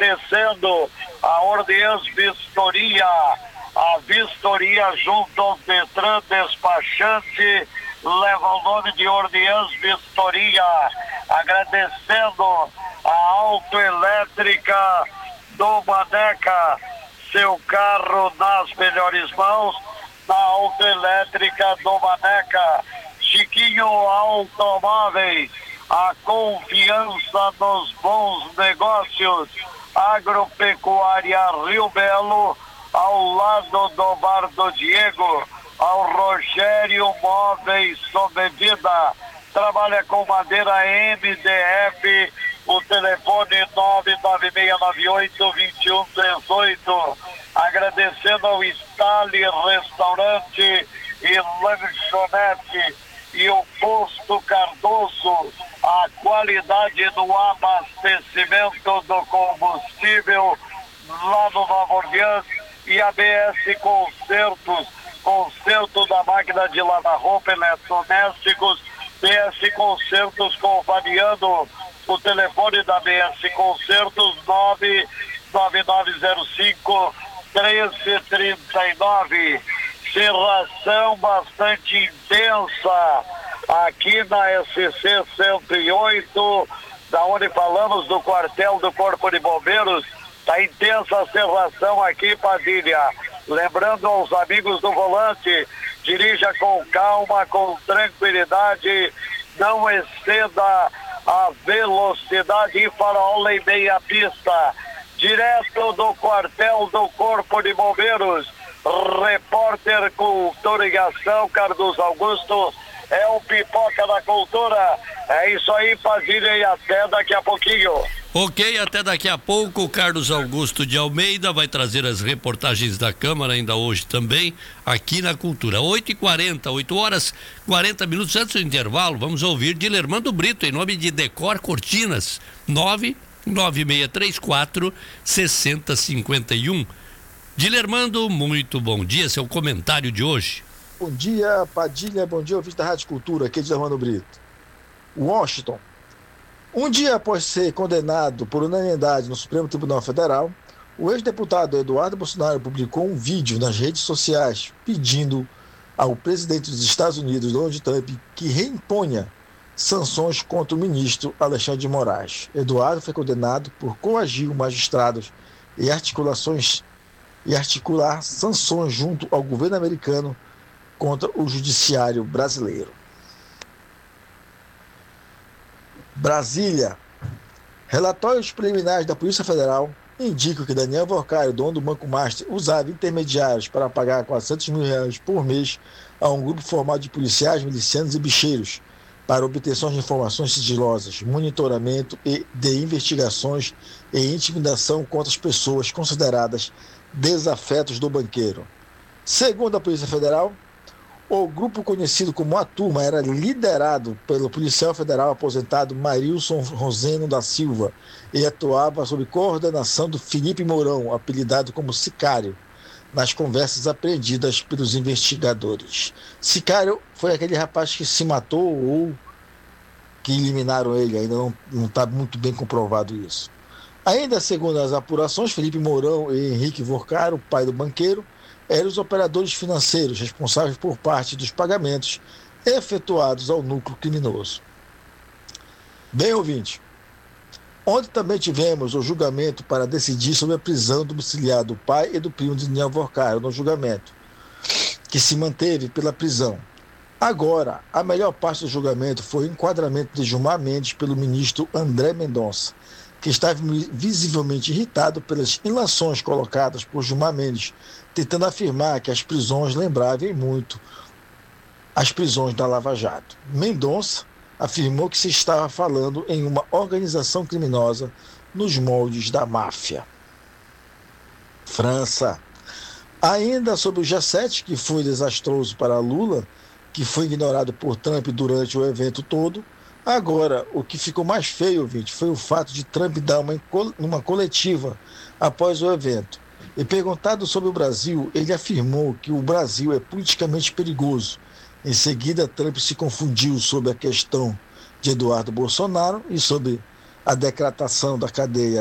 agradecendo a Orleans Vistoria, a vistoria junto ao Detran Despachante leva o nome de Orleans Vistoria, agradecendo a Autoelétrica do Maneca, seu carro nas melhores mãos, na Autoelétrica do Maneca. Chiquinho Automóveis, a confiança nos bons negócios. Agropecuária Rio Belo, ao lado do Bar do Diego, ao Rogério Móveis sob medida, trabalha com madeira MDF, o telefone 99698-2138, agradecendo ao Stali Restaurante e Lanchonete e o Posto Cardoso, a qualidade no abastecimento do combustível lá no Nova Orleans, e a BS Concertos, concerto da máquina de lavar roupa, eletrodomésticos, BS Concertos com Fabiano, o telefone da BS Concertos 99905-1339. Serração bastante intensa aqui na SC 108, da onde falamos do quartel do Corpo de Bombeiros. Está intensa a serração aqui, Padilha. Lembrando aos amigos do volante, dirija com calma, com tranquilidade, não exceda a velocidade e farol em meia pista. Direto do quartel do Corpo de Bombeiros, repórter Cultura e Ação, Carlos Augusto, é o Pipoca da Cultura. É isso aí, Padilha, e até daqui a pouquinho. Ok, até daqui a pouco. O Carlos Augusto de Almeida vai trazer as reportagens da Câmara ainda hoje também, aqui na Cultura. 8h40, 8 horas 40 minutos antes do intervalo, vamos ouvir Dilermando Brito, em nome de Decor Cortinas, 99634-6051. Dilermando, muito bom dia, seu comentário de hoje. Bom dia, Padilha, bom dia, ouvinte da Rádio Cultura, aqui é Dilermando Brito. Washington. Um dia após ser condenado por unanimidade no Supremo Tribunal Federal, o ex-deputado Eduardo Bolsonaro publicou um vídeo nas redes sociais pedindo ao presidente dos Estados Unidos, Donald Trump, que reimponha sanções contra o ministro Alexandre de Moraes. Eduardo foi condenado por coagir magistrados e articular sanções junto ao governo americano contra o judiciário brasileiro. Brasília. Relatórios preliminares da Polícia Federal indicam que Daniel Vorcari, dono do Banco Master, usava intermediários para pagar R$400 mil por mês a um grupo formado de policiais, milicianos e bicheiros para obtenção de informações sigilosas, monitoramento e de investigações e intimidação contra as pessoas consideradas desafetos do banqueiro. Segundo a Polícia Federal, o grupo conhecido como A Turma era liderado pelo policial federal aposentado Marilson Roseno da Silva e atuava sob coordenação do Felipe Mourão, apelidado como Sicário, nas conversas apreendidas pelos investigadores. Sicário foi aquele rapaz que se matou ou que eliminaram ele, ainda não está muito bem comprovado isso. Ainda segundo as apurações, Felipe Mourão e Henrique Vorcari, o pai do banqueiro, eram os operadores financeiros responsáveis por parte dos pagamentos efetuados ao núcleo criminoso. Bem, ouvinte, onde também tivemos o julgamento para decidir sobre a prisão domiciliar do pai e do primo de Daniel Vorcari no julgamento, que se manteve pela prisão. Agora, a melhor parte do julgamento foi o enquadramento de Gilmar Mendes pelo ministro André Mendonça, que estava visivelmente irritado pelas ilações colocadas por Gilmar Mendes, tentando afirmar que as prisões lembravam muito as prisões da Lava Jato. Mendonça afirmou que se estava falando em uma organização criminosa nos moldes da máfia. França. Ainda sobre o G7, que foi desastroso para Lula, que foi ignorado por Trump durante o evento todo, agora, o que ficou mais feio, ouvinte, foi o fato de Trump dar uma coletiva após o evento. E perguntado sobre o Brasil, ele afirmou que o Brasil é politicamente perigoso. Em seguida, Trump se confundiu sobre a questão de Eduardo Bolsonaro e sobre a decretação da cadeia